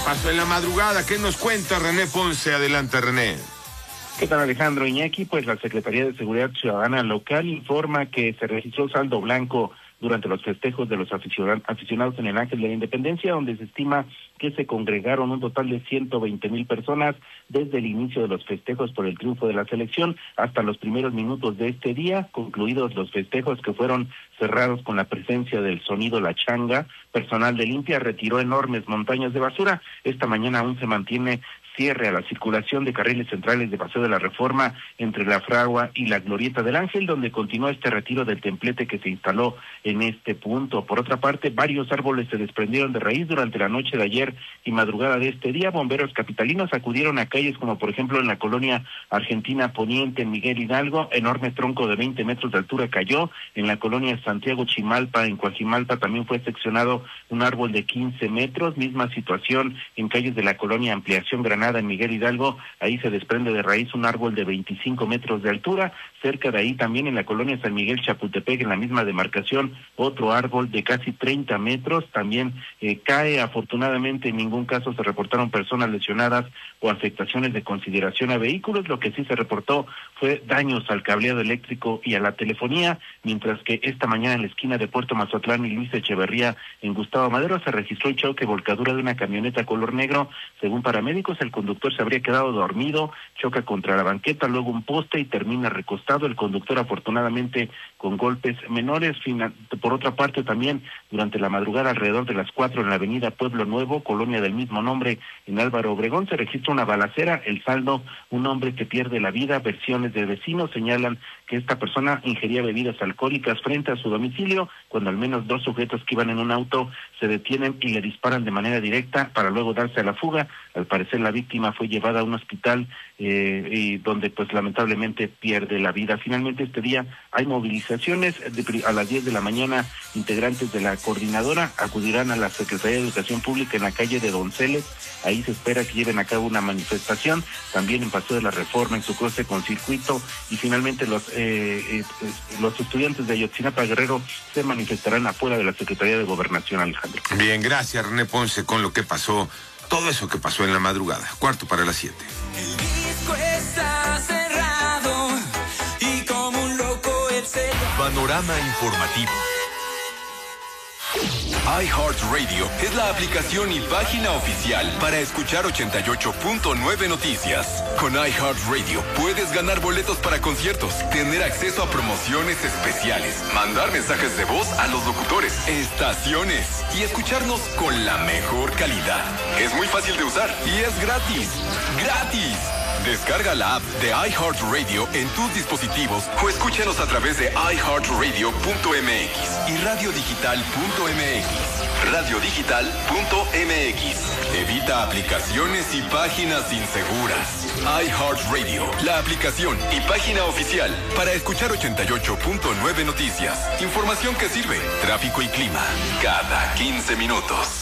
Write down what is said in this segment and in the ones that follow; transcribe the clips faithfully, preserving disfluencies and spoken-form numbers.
pasó en la madrugada? ¿Qué nos cuenta René Ponce? Adelante, René. ¿Qué tal, Alejandro? Iñaki, pues la Secretaría de Seguridad Ciudadana local informa que se registró saldo blanco durante los festejos de los aficionados en el Ángel de la Independencia, donde se estima que se congregaron un total de ciento veinte mil personas desde el inicio de los festejos por el triunfo de la selección hasta los primeros minutos de este día, concluidos los festejos que fueron cerrados con la presencia del sonido La Changa. Personal de limpia retiró enormes montañas de basura. Esta mañana aún se mantiene cierre a la circulación de carriles centrales de Paseo de la Reforma entre la Fragua y la Glorieta del Ángel, donde continúa este retiro del templete que se instaló en este punto. Por otra parte, varios árboles se desprendieron de raíz durante la noche de ayer y madrugada de este día. Bomberos capitalinos acudieron a calles como por ejemplo en la colonia Argentina Poniente, en Miguel Hidalgo, enorme tronco de veinte metros de altura cayó. En la colonia Santiago Chimalpa, en Coajimalpa, también fue seccionado un árbol de quince metros. Misma situación en calles de la colonia Ampliación Granada, en Miguel Hidalgo, ahí se desprende de raíz un árbol de veinticinco metros de altura. Cerca de ahí también en la colonia San Miguel Chapultepec, en la misma demarcación, otro árbol de casi treinta metros también eh, cae. Afortunadamente en ningún caso se reportaron personas lesionadas o afectaciones de consideración a vehículos. Lo que sí se reportó fue daños al cableado eléctrico y a la telefonía, mientras que esta mañana en la esquina de Puerto Mazatlán y Luis Echeverría en Gustavo Madero se registró el choque volcadura de una camioneta color negro. Según paramédicos, el conductor se habría quedado dormido, choca contra la banqueta, luego un poste y termina recostado. El conductor afortunadamente con golpes menores. Por otra parte también durante la madrugada alrededor de las cuatro en la avenida Pueblo Nuevo, colonia del mismo nombre en Álvaro Obregón, se registra una balacera. El saldo, un hombre que pierde la vida. Versiones de vecinos señalan que esta persona ingería bebidas alcohólicas frente a su domicilio, cuando al menos dos sujetos que iban en un auto se detienen y le disparan de manera directa para luego darse a la fuga. Al parecer la víctima fue llevada a un hospital eh, y donde pues lamentablemente pierde la vida. Finalmente este día hay movilizaciones. De, a las diez de la mañana integrantes de la coordinadora acudirán a la Secretaría de Educación Pública en la calle de Donceles. Ahí se espera que lleven a cabo una manifestación, también en Paseo de la Reforma, en su cruce con Circuito, y finalmente los eh, eh, los estudiantes de Ayotzinapa Guerrero se manifestarán afuera de la Secretaría de Gobernación, Alejandro. Bien, gracias René Ponce con lo que pasó, todo eso que pasó en la madrugada. Cuarto para las siete. El disco está cerrado y como un loco el cel... Panorama informativo. iHeartRadio es la aplicación y página oficial para escuchar ochenta y ocho punto nueve Noticias. Con iHeartRadio puedes ganar boletos para conciertos, tener acceso a promociones especiales, mandar mensajes de voz a los locutores, estaciones y escucharnos con la mejor calidad. Es muy fácil de usar y es gratis. ¡Gratis! Descarga la app de iHeartRadio en tus dispositivos o escúchanos a través de i heart radio punto m x y radio digital punto m x. radio digital punto m x. Evita aplicaciones y páginas inseguras. iHeartRadio, la aplicación y página oficial para escuchar ochenta y ocho punto nueve Noticias. Información que sirve. Tráfico y clima cada quince minutos.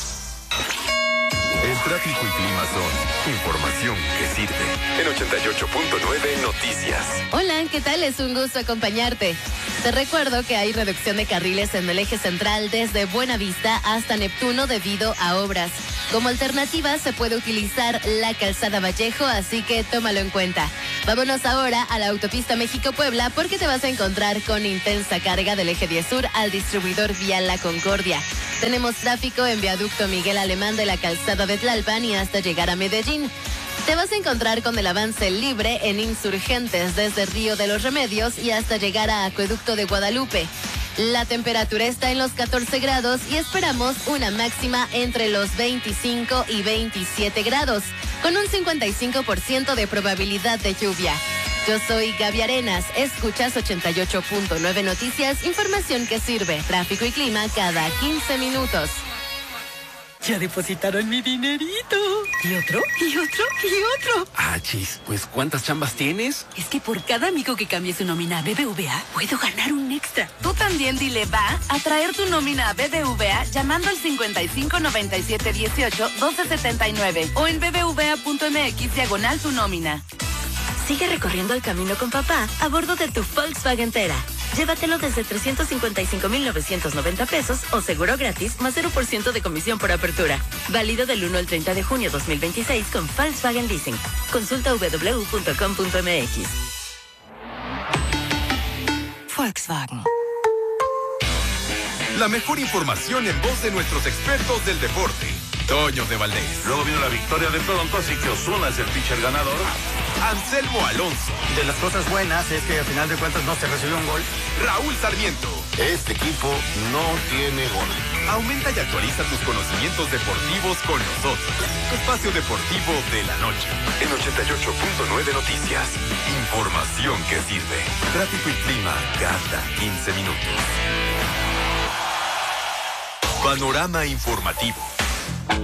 El tráfico y clima son información que sirve. En ochenta y ocho punto nueve Noticias. Hola, ¿qué tal? Es un gusto acompañarte. Te recuerdo que hay reducción de carriles en el eje central desde Buenavista hasta Neptuno debido a obras. Como alternativa se puede utilizar la calzada Vallejo, así que tómalo en cuenta. Vámonos ahora a la autopista México-Puebla porque te vas a encontrar con intensa carga del eje diez sur al distribuidor vial La Concordia. Tenemos tráfico en viaducto Miguel Alemán de la calzada de Tlalpan y hasta llegar a Medellín. Te vas a encontrar con el avance libre en Insurgentes desde Río de los Remedios y hasta llegar a Acueducto de Guadalupe. La temperatura está en los catorce grados y esperamos una máxima entre los veinticinco y veintisiete grados, con un cincuenta y cinco por ciento de probabilidad de lluvia. Yo soy Gaby Arenas, escuchas ochenta y ocho punto nueve Noticias, información que sirve, tráfico y clima cada quince minutos. Ya depositaron mi dinerito. ¿Y otro? ¿Y otro? ¿Y otro? Ah, chis, pues ¿cuántas chambas tienes? Es que por cada amigo que cambie su nómina a B B V A, puedo ganar un extra. Tú también dile va a traer tu nómina a B B V A llamando al cincuenta y cinco noventa y siete dieciocho doce setenta y nueve o en bbva punto mx diagonal tu nómina. Sigue recorriendo el camino con papá a bordo de tu Volkswagen Tera. Llévatelo desde trescientos cincuenta y cinco mil novecientos noventa pesos o seguro gratis más cero por ciento de comisión por apertura. Válido del uno al treinta de junio dos mil veintiséis con Volkswagen Leasing. Consulta w w w punto com punto m x. Volkswagen. La mejor información en voz de nuestros expertos del deporte. Toño de Valdés. Luego vino la victoria de Toronto, así que Ozuna es el pitcher ganador. Anselmo Alonso. De las cosas buenas es que al final de cuentas no se recibió un gol. Raúl Sarmiento. Este equipo no tiene gol. Aumenta y actualiza tus conocimientos deportivos con nosotros. Tu espacio deportivo de la noche. En ochenta y ocho punto nueve Noticias. Información que sirve. Tráfico y clima cada quince minutos. Panorama informativo.